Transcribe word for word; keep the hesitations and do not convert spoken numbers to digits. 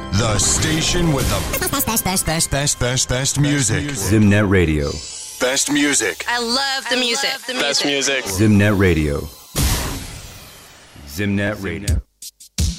The station with the best, best, best, best, best, best, best music. Zimnet Radio. Best music. I love the music. Best music. Zimnet Radio. Zimnet Radio.